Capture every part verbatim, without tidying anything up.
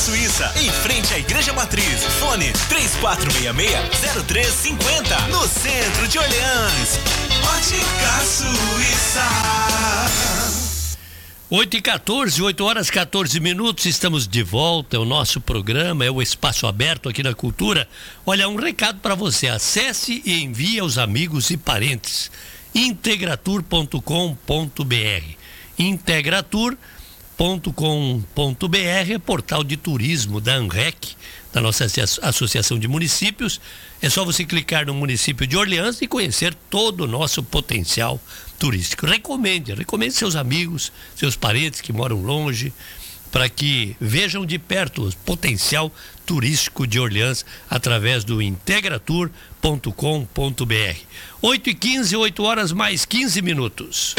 Suíça, em frente à Igreja Matriz. Fone três quatro seis seis, zero três cinco zero, no centro de Orleans. Ótica Suíça. oito e quatorze, oito horas e quatorze minutos, estamos de volta. É o nosso programa, é o Espaço Aberto aqui na Cultura. Olha, um recado para você: acesse e envie aos amigos e parentes. integratur ponto com ponto br. integratur ponto com ponto br é portal de turismo da ANREC, da nossa Associação de Municípios. É só você clicar no município de Orleans e conhecer todo o nosso potencial turístico. Recomende, recomende seus amigos, seus parentes que moram longe, para que vejam de perto o potencial turístico de Orleans através do integratur ponto com ponto br. oito e quinze, oito horas mais quinze minutos.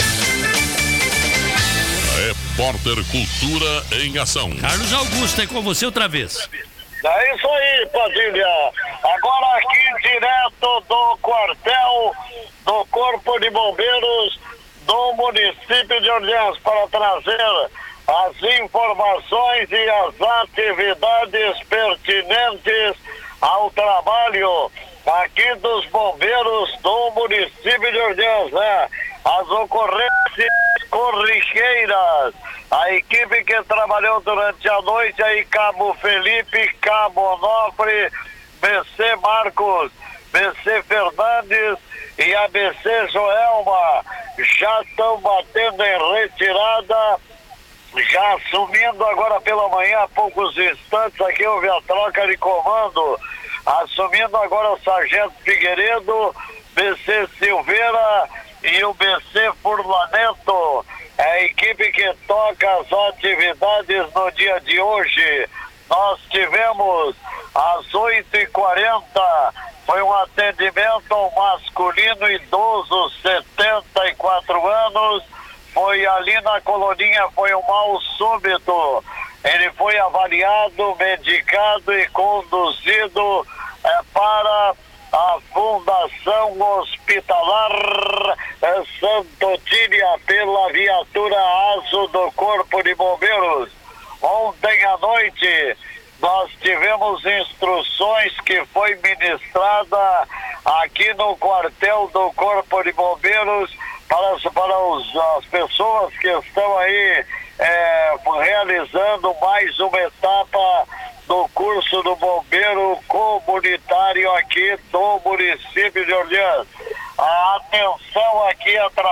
Repórter Cultura em Ação. Carlos Augusto, é com você outra vez. É isso aí, Padilha. Agora aqui direto do quartel do Corpo de Bombeiros do município de Orleans para trazer as informações e as atividades pertinentes ao trabalho aqui dos bombeiros do município de Orleans, né? As ocorrências corriqueiras. A equipe que trabalhou durante a noite aí, Cabo Felipe, Cabo Onofre, B C Marcos, B C Fernandes e a B C Joelma, já estão batendo em retirada, já assumindo agora pela manhã, há poucos instantes, aqui houve a troca de comando, assumindo agora o Sargento Figueiredo, B C Silveira e o B C Furlanento. É a equipe que toca as atividades no dia de hoje. Nós tivemos às oito e quarenta, foi um atendimento masculino idoso, setenta e quatro anos, foi ali na Coloninha, foi um mal súbito. Ele foi avaliado, medicado e conduzido é, para a Fundação Hospitalar Santo Otília pela viatura ASO do Corpo de Bombeiros. Ontem à noite nós tivemos instruções que foi ministrada aqui no quartel do Corpo de Bombeiros para, para os, as pessoas que estão aí é, realizando mais uma etapa do curso do bombeiro comunitário aqui do município de Orleans. A atenção aqui através